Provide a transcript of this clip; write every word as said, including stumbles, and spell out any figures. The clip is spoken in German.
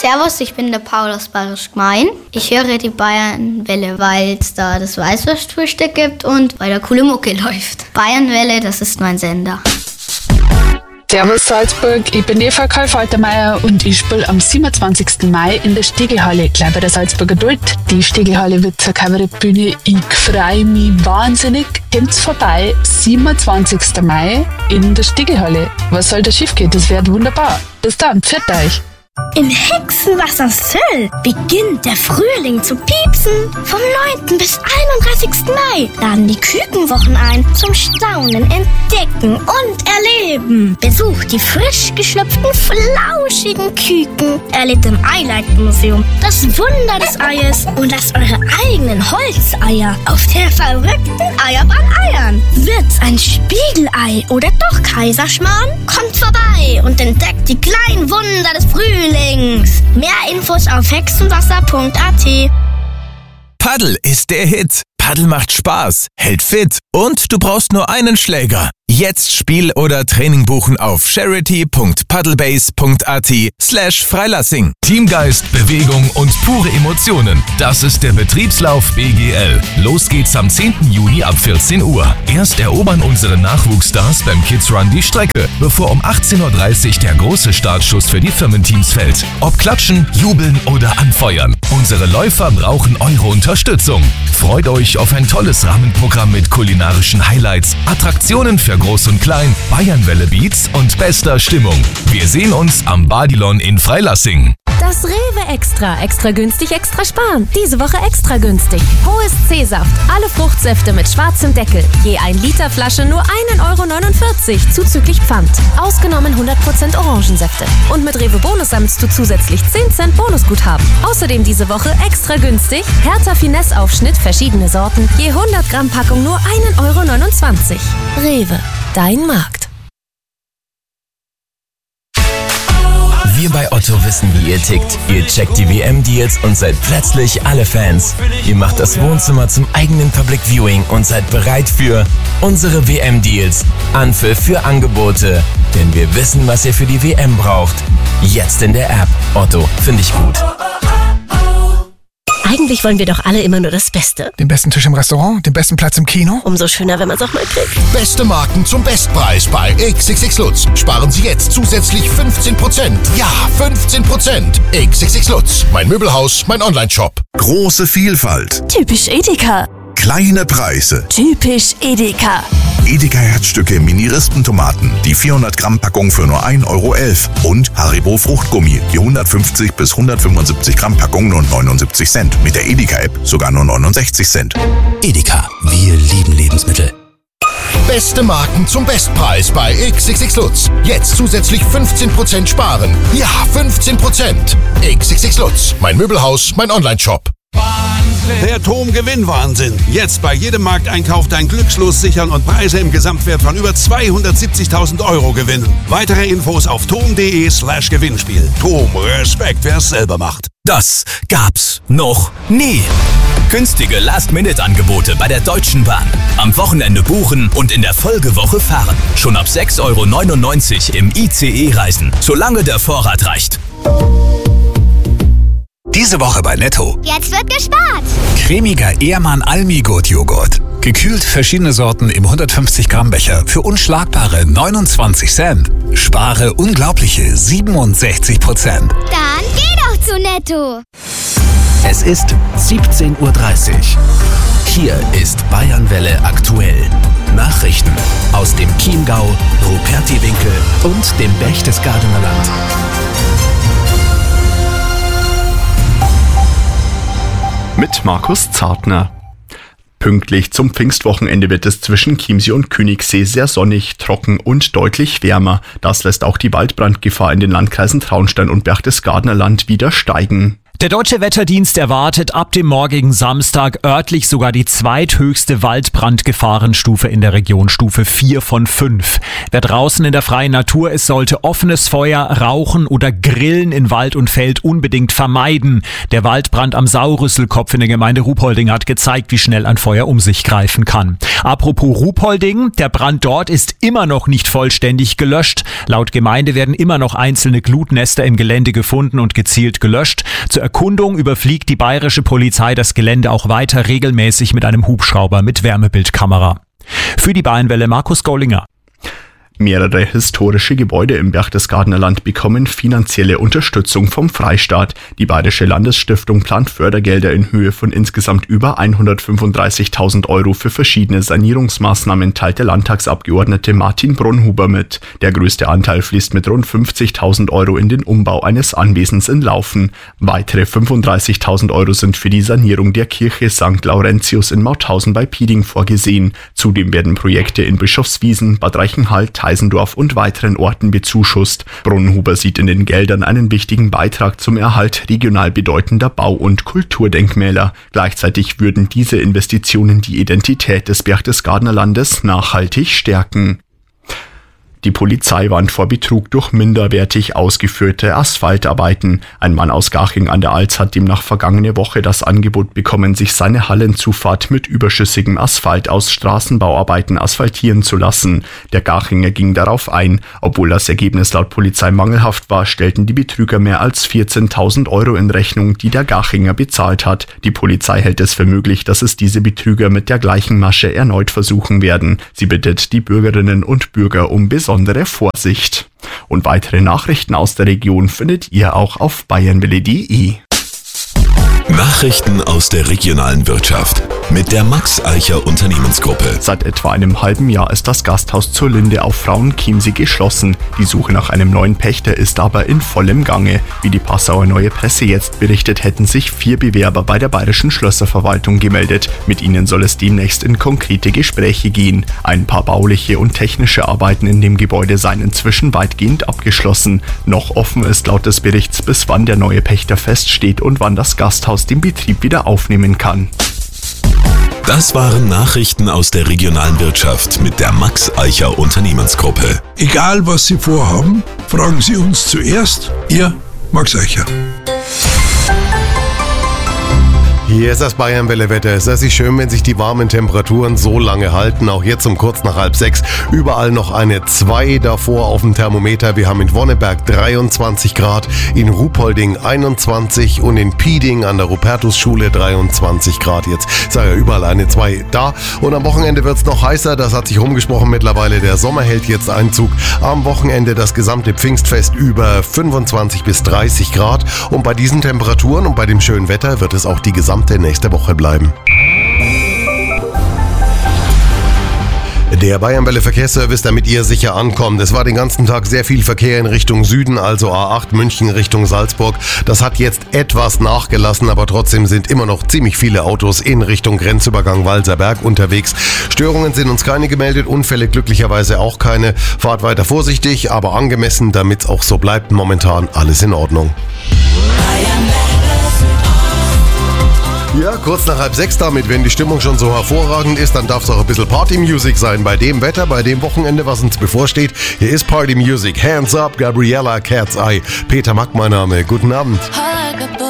Servus, ich bin der Paul aus Bayerisch Gmein. Ich höre die Bayernwelle, weil es da das Weißwurstfrühstück gibt und weil da coole Mucke läuft. Bayernwelle, das ist mein Sender. Servus Salzburg, ich bin Eva Karl-Faltermeier und ich spiele am siebenundzwanzigsten Mai in der Stiegelhalle, gleich bei der Salzburger Duld. Die Stiegelhalle wird zur Kabarettbühne. Ich freue mich wahnsinnig. Kommt's vorbei, siebenundzwanzigsten Mai in der Stiegelhalle. Was soll da schief gehen? Das wird wunderbar. Bis dann, pfiat euch. Im Hexenwasser Söll beginnt der Frühling zu piepsen. Vom neunten bis einunddreißigsten Mai laden die Kükenwochen ein zum Staunen, Entdecken und Erleben. Besucht die frisch geschlüpften, flauschigen Küken. Erlebt im Eileitmuseum das Wunder des Eies und lasst eure eigenen Holzeier auf der verrückten Eierbahn eiern. Wird's ein Spiegelei oder doch Kaiserschmarrn? Kommt vorbei und entdeckt die kleinen Wunder des Frühlings. Mehr Infos auf hexenwasser punkt a t. Paddel ist der Hit. Paddel macht Spaß, hält fit und du brauchst nur einen Schläger. Jetzt Spiel oder Training buchen auf charity punkt paddlebase punkt a t slash Freilassing. Teamgeist, Bewegung und pure Emotionen. Das ist der Betriebslauf B G L. Los geht's am zehnten Juni ab vierzehn Uhr. Erst erobern unsere Nachwuchsstars beim Kids Run die Strecke, bevor um achtzehn Uhr dreißig der große Startschuss für die Firmenteams fällt. Ob klatschen, jubeln oder anfeuern. Unsere Läufer brauchen eure Unterstützung. Freut euch auf ein tolles Rahmenprogramm mit kulinarischen Highlights, Attraktionen für Groß und Klein, Bayernwelle Beats und bester Stimmung. Wir sehen uns am Badilon in Freilassing. Das Rewe Extra. Extra günstig, extra sparen. Diese Woche extra günstig. Hohes C-Saft. Alle Fruchtsäfte mit schwarzem Deckel. Je ein Liter Flasche nur ein Euro neunundvierzig zuzüglich Pfand. Ausgenommen hundert Prozent Orangensäfte. Und mit Rewe Bonus sammelst du zusätzlich zehn Cent Bonusguthaben. Außerdem diese Woche extra günstig. Hertha Finesse Aufschnitt, verschiedene Sorten. Je hundert Gramm Packung nur ein Euro neunundzwanzig. Rewe. Dein Markt. Wir bei Otto wissen, wie ihr tickt. Ihr checkt die W M-Deals und seid plötzlich alle Fans. Ihr macht das Wohnzimmer zum eigenen Public Viewing und seid bereit für unsere W M-Deals. Anpfiff für Angebote. Denn wir wissen, was ihr für die W M braucht. Jetzt in der App. Otto, finde ich gut. Eigentlich wollen wir doch alle immer nur das Beste. Den besten Tisch im Restaurant, den besten Platz im Kino. Umso schöner, wenn man es auch mal kriegt. Beste Marken zum Bestpreis bei X X X Lutz. Sparen Sie jetzt zusätzlich fünfzehn Prozent. Ja, fünfzehn Prozent. X X X Lutz. Mein Möbelhaus, mein Online-Shop. Große Vielfalt. Typisch Edeka. Kleine Preise. Typisch Edeka. Edeka Herzstücke Mini-Rispen-Tomaten. Die vierhundert Gramm Packung für nur ein Euro elf. Und Haribo Fruchtgummi. Die hundertfünfzig bis hundertfünfundsiebzig Gramm Packung nur neunundsiebzig Cent. Mit der Edeka-App sogar nur neunundsechzig Cent. Edeka. Wir lieben Lebensmittel. Beste Marken zum Bestpreis bei X X X Lutz. Jetzt zusätzlich fünfzehn Prozent sparen. Ja, fünfzehn Prozent. X X X Lutz. Mein Möbelhaus, mein Online-Shop. Der Tom-Gewinn-Wahnsinn. Jetzt bei jedem Markteinkauf dein Glückslos sichern und Preise im Gesamtwert von über zweihundertsiebzigtausend Euro gewinnen. Weitere Infos auf tom.de slash Gewinnspiel. Tom, Respekt, wer es selber macht. Das gab's noch nie. Günstige Last-Minute-Angebote bei der Deutschen Bahn. Am Wochenende buchen und in der Folgewoche fahren. Schon ab sechs Euro neunundneunzig im I C E reisen, solange der Vorrat reicht. Diese Woche bei Netto. Jetzt wird gespart. Cremiger Ehrmann Almi-Gut-Joghurt. Gekühlt verschiedene Sorten im hundertfünfzig Gramm Becher für unschlagbare neunundzwanzig Cent. Spare unglaubliche siebenundsechzig Prozent. Dann geh doch zu Netto. Es ist siebzehn Uhr dreißig. Hier ist Bayernwelle aktuell. Nachrichten aus dem Chiemgau, Rupertiwinkel und dem Berchtesgadener Land. Mit Markus Zartner. Pünktlich zum Pfingstwochenende wird es zwischen Chiemsee und Königssee sehr sonnig, trocken und deutlich wärmer. Das lässt auch die Waldbrandgefahr in den Landkreisen Traunstein und Berchtesgadener Land wieder steigen. Der Deutsche Wetterdienst erwartet ab dem morgigen Samstag örtlich sogar die zweithöchste Waldbrandgefahrenstufe in der Region, Stufe vier von fünf. Wer draußen in der freien Natur ist, sollte offenes Feuer, Rauchen oder Grillen in Wald und Feld unbedingt vermeiden. Der Waldbrand am Saurüsselkopf in der Gemeinde Ruhpolding hat gezeigt, wie schnell ein Feuer um sich greifen kann. Apropos Ruhpolding, der Brand dort ist immer noch nicht vollständig gelöscht. Laut Gemeinde werden immer noch einzelne Glutnester im Gelände gefunden und gezielt gelöscht. Zur Erkundung überfliegt die bayerische Polizei das Gelände auch weiter regelmäßig mit einem Hubschrauber mit Wärmebildkamera. Für die Bayernwelle Markus Gaulinger. Mehrere historische Gebäude im Berchtesgadener Land bekommen finanzielle Unterstützung vom Freistaat. Die Bayerische Landesstiftung plant Fördergelder in Höhe von insgesamt über hundertfünfunddreißigtausend Euro für verschiedene Sanierungsmaßnahmen, teilt der Landtagsabgeordnete Martin Brunhuber mit. Der größte Anteil fließt mit rund fünfzigtausend Euro in den Umbau eines Anwesens in Laufen. Weitere fünfunddreißigtausend Euro sind für die Sanierung der Kirche Sankt Laurentius in Mauthausen bei Pieding vorgesehen. Zudem werden Projekte in Bischofswiesen, Bad Reichenhall, Teisendorf und weiteren Orten bezuschusst. Brunhuber sieht in den Geldern einen wichtigen Beitrag zum Erhalt regional bedeutender Bau- und Kulturdenkmäler. Gleichzeitig würden diese Investitionen die Identität des Berchtesgadener Landes nachhaltig stärken. Die Polizei warnt vor Betrug durch minderwertig ausgeführte Asphaltarbeiten. Ein Mann aus Garching an der Alz hat demnach vergangene Woche das Angebot bekommen, sich seine Hallenzufahrt mit überschüssigem Asphalt aus Straßenbauarbeiten asphaltieren zu lassen. Der Garchinger ging darauf ein. Obwohl das Ergebnis laut Polizei mangelhaft war, stellten die Betrüger mehr als vierzehntausend Euro in Rechnung, die der Garchinger bezahlt hat. Die Polizei hält es für möglich, dass es diese Betrüger mit der gleichen Masche erneut versuchen werden. Sie bittet die Bürgerinnen und Bürger um besondere Vorsicht. Und weitere Nachrichten aus der Region findet ihr auch auf bayernwelle punkt de. Nachrichten aus der regionalen Wirtschaft mit der Max Eicher Unternehmensgruppe. Seit etwa einem halben Jahr ist das Gasthaus zur Linde auf Frauenchiemsee geschlossen. Die Suche nach einem neuen Pächter ist aber in vollem Gange. Wie die Passauer Neue Presse jetzt berichtet, hätten sich vier Bewerber bei der Bayerischen Schlösserverwaltung gemeldet. Mit ihnen soll es demnächst in konkrete Gespräche gehen. Ein paar bauliche und technische Arbeiten in dem Gebäude seien inzwischen weitgehend abgeschlossen. Noch offen ist laut des Berichts, bis wann der neue Pächter feststeht und wann das Gasthaus den Betrieb wieder aufnehmen kann. Das waren Nachrichten aus der regionalen Wirtschaft mit der Max Eicher Unternehmensgruppe. Egal was Sie vorhaben, fragen Sie uns zuerst. Ihr Max Eicher. Hier ist das Bayernwelle-Wetter. Es ist schön, wenn sich die warmen Temperaturen so lange halten. Auch jetzt um kurz nach halb sechs. Überall noch eine zwei davor auf dem Thermometer. Wir haben in Wonneberg dreiundzwanzig Grad, in Ruhpolding einundzwanzig und in Pieding an der Rupertusschule dreiundzwanzig Grad. Jetzt sage ich überall eine zwei da. Und am Wochenende wird es noch heißer. Das hat sich rumgesprochen mittlerweile. Der Sommer hält jetzt Einzug. Am Wochenende das gesamte Pfingstfest über fünfundzwanzig bis dreißig Grad. Und bei diesen Temperaturen und bei dem schönen Wetter wird es auch die gesamte nächste Woche bleiben. Der Bayernwelle Verkehrsservice, damit ihr sicher ankommt. Es war den ganzen Tag sehr viel Verkehr in Richtung Süden, also A acht München Richtung Salzburg. Das hat jetzt etwas nachgelassen, aber trotzdem sind immer noch ziemlich viele Autos in Richtung Grenzübergang Walserberg unterwegs. Störungen sind uns keine gemeldet, Unfälle glücklicherweise auch keine. Fahrt weiter vorsichtig, aber angemessen, damit es auch so bleibt. Momentan alles in Ordnung. Ja, kurz nach halb sechs damit, wenn die Stimmung schon so hervorragend ist, dann darf es auch ein bisschen Party-Music sein. Bei dem Wetter, bei dem Wochenende, was uns bevorsteht. Hier ist Party-Music. Hands up, Gabriella Cat's Eye. Peter Mack, mein Name. Guten Abend.